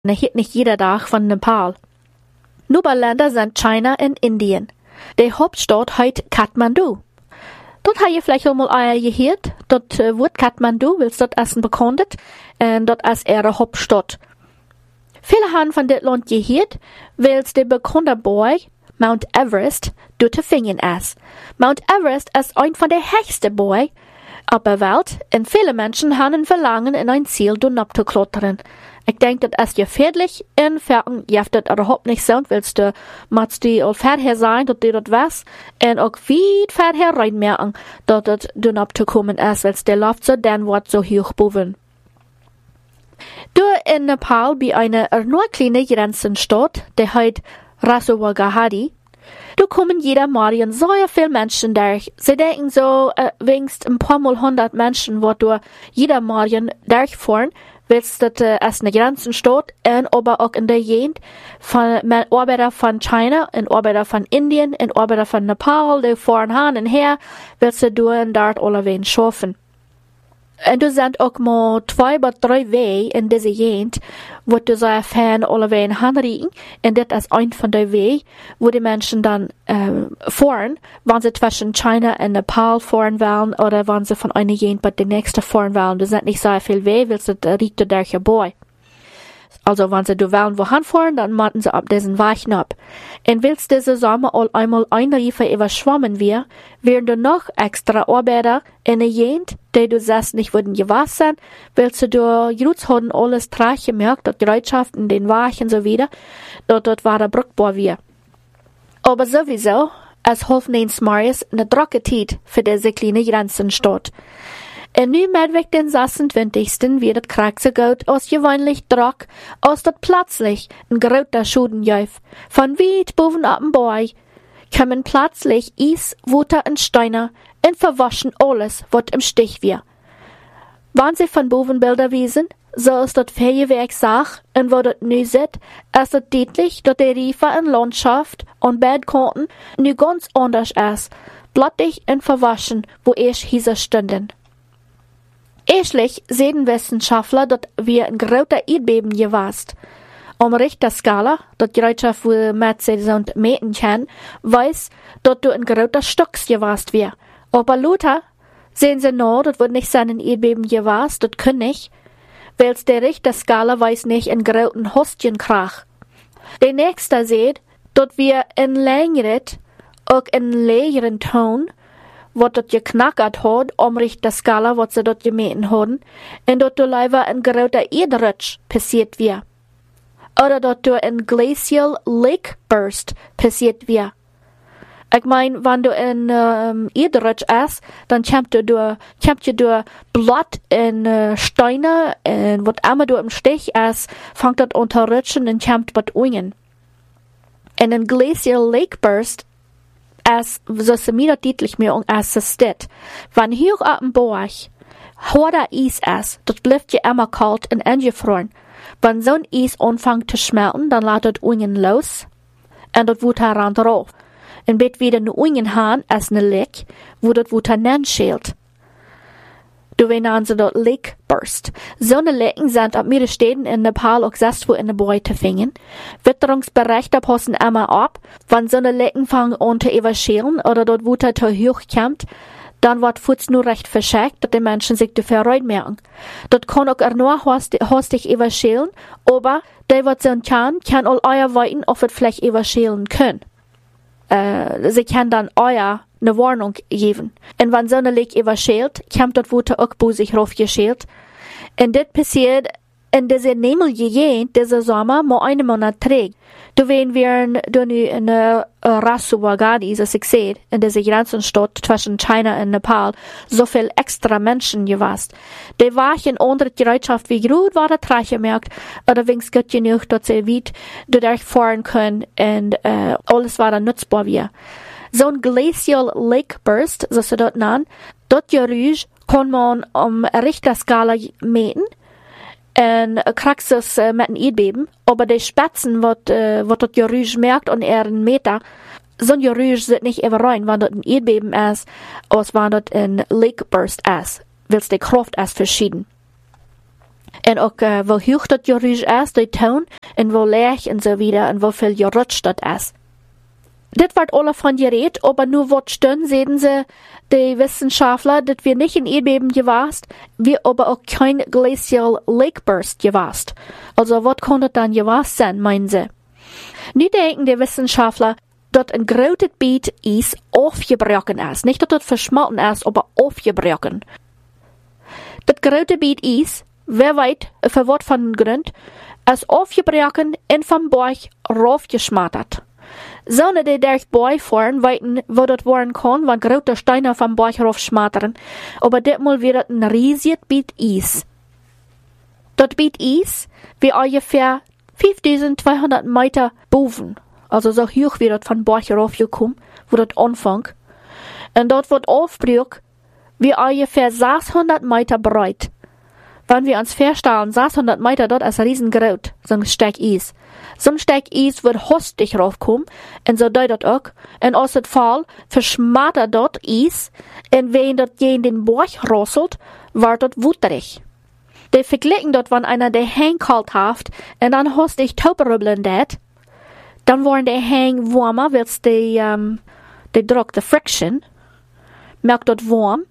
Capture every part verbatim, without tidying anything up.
Nicht, nicht jeder Tag von Nepal. Nuberländer sind China und Indien. Die Hauptstadt heißt Kathmandu. Dort habe ich vielleicht auch mal euer gehört. Dort äh, wird Kathmandu, weil es dort essen bekannt, und dort als ihre Hauptstadt. Viele haben von dit Land gehört, weil es der bekannte Berg, Mount Everest, dort zu finden ist. Mount Everest ist ein von der höchsten Berge auf der Welt, und viele Menschen haben ein Verlangen, in ein Ziel dort zu klettern. Ich denke, das ist gefährlich, in Ferien jeft das überhaupt nicht so, willst du, musst du auch vorher sein, dass du das weißt, und auch weit vorher reinmerken, dass das dort zu kommen ist, weil der läuft so, dann wird so hoch boven. Du in Nepal bei einer nur kleine Grenzenstadt, die heißt Rasuwagahadi. Du kommen jeder Morgen so viele Menschen durch. Sie denken so, äh, wenigstens ein paar Mal hundert Menschen, wo du jeder Morgen durchfahren, willst das äh, als eine Grenzenstadt, und aber auch in der Gegend von Arbeiter von China, und Arbeiter von Indien, und Arbeiter von Nepal, die fahren hin und her, willst du und dort alle wen schaffen. Und du sind auch mal zwei bis drei Wege in dieser Gegend, wo du so erfahren, alle Wege hinriegen. Und das ist ein von den Wegen, wo die Menschen dann äh, fahren, wenn sie zwischen China und Nepal fahren wollen, oder wenn sie von einer Gegend bei der nächsten fahren wollen. Das sind nicht so viel Wege, weil sie da riegt durch ihr Boy. Also, wenn sie du wollen wohin fahren, dann machen sie ab diesen Weichen ab. Und willst diese Sommer all einmal eine Riefe überschwommen wir, werden du noch extra Arbeiter in der Gegend, die du sagst nicht würden gewaschen, willst du du jetzt haben alles trage gemerkt, dort Gerätschaften, den Weichen so wieder, dort dort war der brückbar wir. Aber sowieso, es half neins Marius eine drocke Zeit für diese kleine Grenzenstadt. Und nu mit den sechsundzwanzigsten wird das Krieg so gut als gewöhnlich drock, als dat plötzlich ein großer Schuden jäuf. Von weit boven ab dem Berg kommen plötzlich Eis, Wasser und Steine und verwaschen alles, wat im Stich wir. Wenn sie von boven Bilder wiesen, so ist dat Feuerwerk sach, und wo dat nu sit, ist dat deutlich, dat die Riefe in Landschaft und Badkanten nu ganz anders ist, blattig und verwaschen, wo erst hieser stünden. Erstlich sehen Wissenschaftler, dass wir ein großer Erdbeben gewast. Um Richterskala, dat Gerätschaft, wo mit sie und meten kann, weiß, dass du ein großer Stocks gewast wir. Aber Luther sehen sie nur, das wird nicht sein ein Erdbeben gewast, das können nicht, weil's der Richterskala weiß nicht ein großen Hostjenkrach. Der nächste sieht, dass wir in längeret, auch in längeren Ton, wat dat geknackert hat, om der Skala, wat sie dort gemeten haben, und dat du leider ein großer Erdrutsch passiert wir. Oder dat du ein Glacial Lake Burst passiert wir. Ich mein, wenn du ein ähm, Erdrutsch hast, dann kämpft du durch, kämpft du durch Blatt und äh, Steine, und wat immer du im Stich hast, fängt dat unter Rutschen und kämpft wat ungen. Und ein Glacial Lake Burst as so se mir deutlich mehr um as se steht. Wenn hier auf dem Berg harder Eis ist, das bleibt ja immer kalt und eingefroren. Wenn so ein Eis anfängt zu schmelzen, dann lässt das Ungen los und das wird heran drauf. Und wird wieder eine Ungen haben, als eine Leck, wo das wird dann schält. Du nennen sie dort Lake Burst. So eine Lecken sind ab mehreren Städten in Nepal auch selbst wo in der Bäume zu finden. Witterungsberichte passen immer ab. Wenn so eine Lecken fangen an zu überschälen oder dort Wutter zu hoch kommt, dann wird Futz nur recht verschickt, dass die Menschen sich dafür rein merken. Dort kann auch er nur hastig überschälen, aber der wird so ein kann, kann all euer weiten, ob es vielleicht überschälen können. Äh, sie kann dann euer eine Warnung geben. Und wenn so eine Leck überschält, kommt dort Wutter auch bei sich raufgeschält. Und das passiert in dieser Nebelgegend, dieser Sommer, mal einen Monat trägt. Du wenn wir du nu in der Rasuwagahadi, so ich sehe, in dieser Grenzenstadt zwischen China und Nepal, so viel extra Menschen gewast. Die waren unter der Gerätschaft wie gut war der Treiche merkt, oder wings gut genug, dass sie weit durchfahren können und äh, alles war dann nutzbar wie. So ein Glacial Lake Burst, so sie dort nennen, dort Geräusch kann man um Richterskala meten, und kriegst es äh, mit einem Erdbeben, aber die Spatzen, wat, äh, wat dort Geräusch merkt und er einen Meter, so ein Geräusch sind nicht immer rein, wenn dort ein Erdbeben ist, als wenn dort ein Lake Burst ist, weil die Kraft ist verschieden. En ook uh, wo hoog dat je ruis is, die toon, en wo leeg en so wieder, en wo viel je rutscht dat is. Dit wordt alle van gereed, aber nur wat stund, sehen sie, die Wissenschaftler, dat wir nicht in Erdbeben gewast, wir aber auch kein Glacial Lakeburst gewast. Also wat kon dat dann gewast sein, meinen sie? Nu denken die Wissenschaftler, dat een groot gebied is aufgebrochen is. Nicht dat het verschmolten is, aber aufgebrochen. Dat grote gebied is, wer weet, voor wat van grond, is aufgebrochen en van boog raufgeschmattert. Zouden die durch Boy fahren, weten wo dat worden kan, want grote steine van boog raufschmatteren, aber ditmal weer dat een riesig gebied is. Dat gebied is, wie ungefähr fünftausendzweihundert Meter boven. Also so hoch wie dat van boog raufgekommen, wo dat anfängt. Und dort wird aufbrüch, wie ungefähr sechshundert Meter breit. Wenn wir uns vorstellen, sechshundert Meter dort ist riesengroß, so ein Stück Eis. So ein Stück Eis wird hostig raufkommen, und so deutet auch, und aus dem Fall verschmattert dort Eis, und wenn dort gegen den Bauch rasselt, wird dort wuterig. Die vergleichen dort, wenn einer der Hang kalt haft, und dann hostig tauberübeln dat, dann worden die Hang warmer, wird's die, ähm, die Druck, die Friction, merkt dort warm,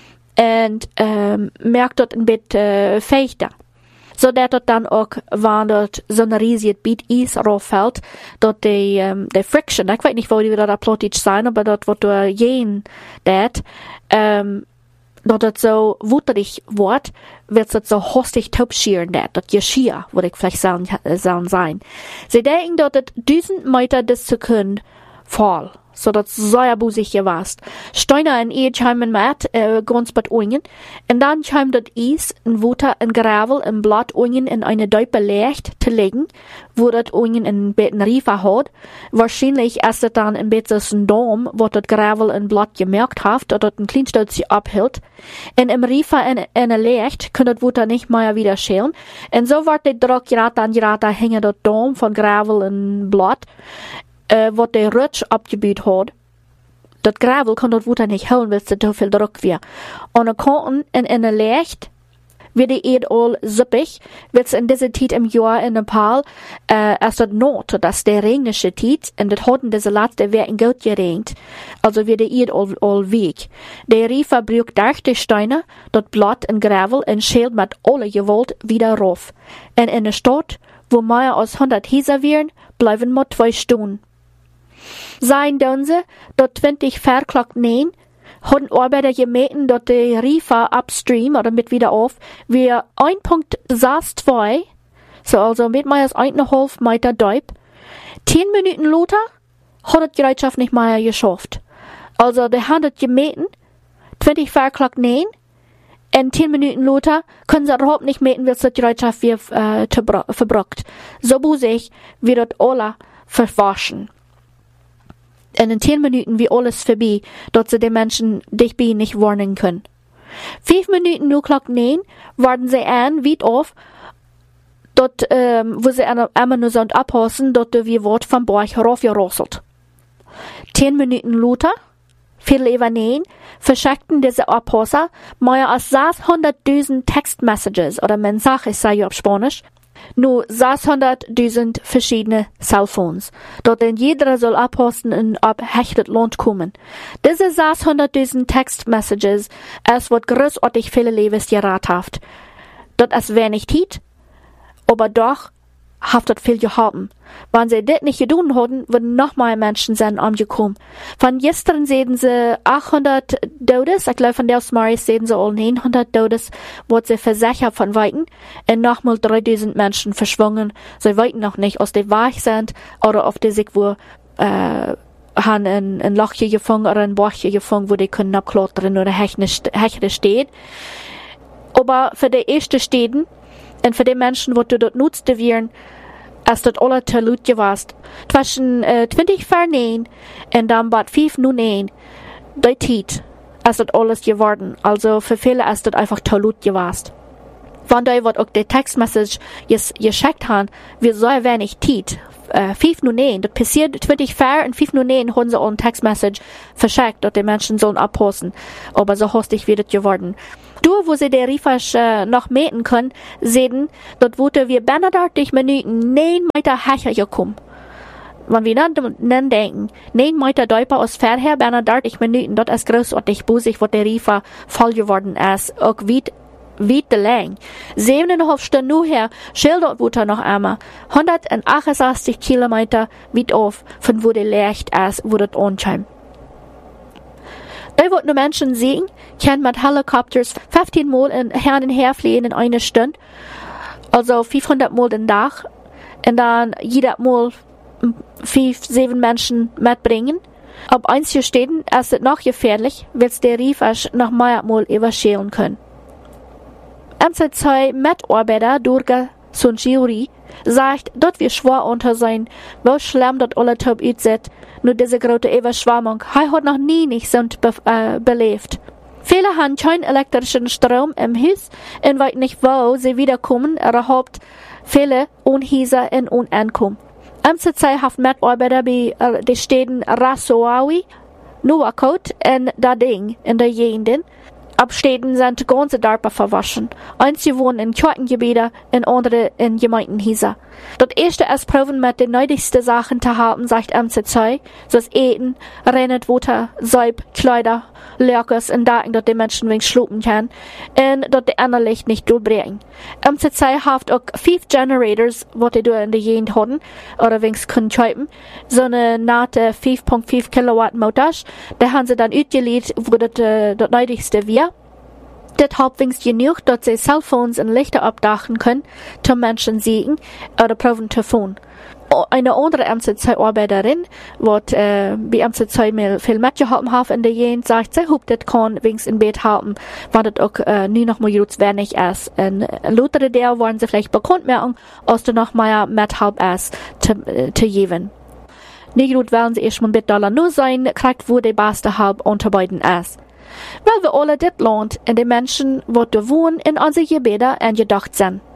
und ähm, merkt dort ein bisschen äh, feuchter. So dass dort dann auch, wenn dort so ein riesiges Gebiet Eis rauffällt, dort die, ähm, die Friction, ich weiß nicht, wo die wieder da plötzlich sein, aber dort wird du gehen, dat, ähm, dort dort so wuterig wird, wird es so hostig taubschieren, dat, dort Geschirr, würde ich vielleicht sagen, sagen sein. Sie denken dort, dass tausend Meter das zu können, fall. So dat sehr busig gewast. Steine en Eid heimen met, äh, ganz bad Ungen, und dann heim dat Eis, en Water, en Gravel, en Blatt Ungen in eine Däupe leicht zu legen, wo dat Ungen en beten Riefer hat. Wahrscheinlich ist das dann ein bisschen so ein Dom, wo dat Gravel en Blatt gemerkt hat, dass dat ein Kleinstück sich abhält. Und im Riefer en, en leicht, kann dat Water nicht mehr wieder schälen. Und so wird der Druck gerade an gerade hängen dat Dom von Gravel en Blatt. Uh, wat de rutsch abgebuut had. Dat gravel kan dat water niet houden, weil es te veel druk weer. Aan de kanten en in de licht wird die Erde al zippig, wird es in dieser Zeit im Jahr in Nepal, uh, als dat not, das ist der regnische Zeit, und das hat in dieser letzte Jahr in gut geregnet, also wird die Erde al, al weg. Der Riefer braucht durch die Steine, dat Blatt und Gravel und schält mit alle Gewalt wieder rauf. Und in der Stadt, wo mehr als hundert Häuser wären, bleiben nur zwei Stunden. Sein dann sie, dort zwanzig Verklagt nehmen, haben Arbeiter gemeten, dort die Riefer upstream oder mit wieder auf, wir ein Komma sechs zwei, so also mit mehr als eineinhalb Meter Deub, zehn Minuten later, hat die Gerätschaft nicht mehr geschafft. Also, die haben das gemeten, zwanzig Verklagt nehmen, und zehn Minuten later können sie überhaupt nicht meten, wird die Gerätschaft wieder äh, verbrockt. So busig wird das alle verwaschen. Und in zehn Minuten wie alles vorbei, dort sie die Menschen dich bei nicht warnen können. Fünf Minuten nur Glock neun, warten sie an, weit auf, dort, ähm, wo sie einmal nur so abhassen, dort wie Wort vom Bauch heraufgerosselt. Zehn Minuten later, Viertel über neun, verschickten diese Abhasser mehr als sechshunderttausend Textmessages oder Mensajes, sei ich auf Spanisch, nur sechshunderttausend verschiedene Cellphones. Dort in jeder soll abhosten und ab hechtet Land kommen. Diese sechshunderttausend Textmessages ist was großartig viele Lebens gerat haft. Dort ist wenig Zeit, aber doch haft dort viel gehaben. Wenn sie das nicht getan hatten, würden noch mehr Menschen sein angekommen. Von gestern sehen sie achthundert Todes, ich glaube von der Maris sehen sie all neunhundert Todes, wurde sie versichert von Weitem, und nochmal dreitausend Menschen verschwungen. Sie weiten noch nicht, aus der Weich sind, oder auf der sich wo, äh, haben ein, ein Lochchen gefangen, oder ein Bauchchen gefangen, wo die können abklottern, oder Hechere steht. Aber für die ersten Städten, und für die Menschen, die dort nutzte werden, ist das alle te laut gewesen. Zwischen äh, zwanzig vor neun und dann bald fünf nun neun, die Zeit ist das alles geworden. Also für viele ist das einfach te laut gewesen. Wenn die, was auch die Textmessage geschickt haben, wir so wenig Zeit, äh, fünf nun neun, das passiert zwanzig vor und fünf nun neun haben sie auch eine Textmessage verschickt, dass die Menschen sollen abhosten. Aber so hastig wird es geworden. Door wo sie der Riefers äh, noch meten können, sehen, dort wurde wir dreißig Minuten neun Meter höher gekommen. Wenn wir dann denken, neun Meter Däuper aus vorher, dreißig Minuten, dort ist großartig busig, wo der Riefer voll geworden ist, auch weit, weit lang. Siebeneinhalb Stunden nur her, schildert wurde noch einmal, hundertachtundsechzig Kilometer weit auf, von wo der Licht ist, wo das anscheint. Da wird nur Menschen sehen, können mit Helikopters fünfzehn Mal in, her und her fliegen in einer Stunde, also fünfhundert Mal den Tag, und dann jeder Mal fünf, sieben Menschen mitbringen. Ab einzelnen Städten ist es noch gefährlich, weil es der Rief noch mehr Mal überschälen können. M C zwei Mitarbeiter Durga Sunjuri sagt, dort wir schwer unter sein, wo schlimm dort alle Top aussieht, nur diese große Überschwemmung. Er hat noch nie nicht so be äh, belebt. Viele haben keinen elektrischen Strom im Haus und weiß nicht, wo sie wiederkommen, er hat viele Unhäuser und Uneinkommen. M C zwei hat Mitarbeiter bei äh, den Städten Rasoawi, Nuwakot und Dading in der Gegend. Abstädten sind ganze Dörfer verwaschen. Einige wohnen in Kirchengebieten und andere in Gemeindenhäuser. Das erste ist Proben mit den nötigsten Sachen zu haben, sagt M C zwei, so das Eten, Rennet, Wasser, Seib, Kleider, Lärkes und Daten, dass die Menschen wenig schlupen können und dass die anderen Licht nicht durchbringen. M C zwei hat auch fünf Generators, was die in der Gegend hatten, oder wenigstens können kaufen, so eine nahte fünf Komma fünf Kilowatt Motor, da haben sie dann ausgeliehen, wo das, äh, das nötigste wäre. Das halbwegs genug, dass sie Cellphones und Lichter abdachen können, zum Menschen sehen oder proben zu tun. Eine andere M C zwei-Arbeiterin, die äh, bei M C zwei viel mitgeholfen hat in der Gegend, sagt, sie hofft, das kann wenigstens im Bett haben, weil das auch äh, nie noch mal gut wenig ist. Und lauter der wollen sie vielleicht bekannt machen, als du noch mehr mithelp ist, zu, äh, zu geben. Nicht gut wollen sie erst mal ein Dollar nur sein, kriegt wo die beste Halb unter beiden ist. Weil wir alle dit Land und die Menschen, die da wohnen, in unsere Gebete angedacht sind.